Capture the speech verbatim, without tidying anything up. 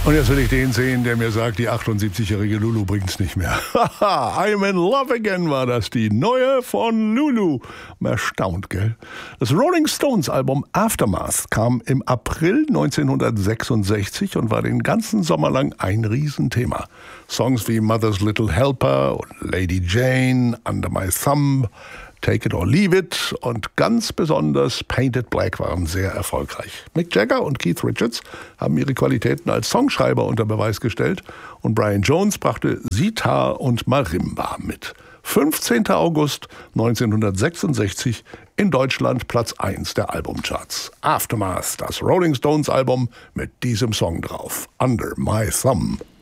Und jetzt will ich den sehen, der mir sagt, die achtundsiebzigjährige Lulu bringt's nicht mehr. Haha, I'm in love again war das, die neue von Lulu. Erstaunt, gell? Das Rolling Stones Album Aftermath kam im April neunzehnhundertsechsundsechzig und war den ganzen Sommer lang ein Riesenthema. Songs wie Mother's Little Helper und Lady Jane, Under My Thumb, Take It or Leave It und ganz besonders Painted Black waren sehr erfolgreich. Mick Jagger und Keith Richards haben ihre Qualitäten als Songschreiber unter Beweis gestellt und Brian Jones brachte Sitar und Marimba mit. fünfzehnten August neunzehnhundertsechsundsechzig in Deutschland Platz eins der Albumcharts. Aftermath, das Rolling Stones Album mit diesem Song drauf, Under My Thumb.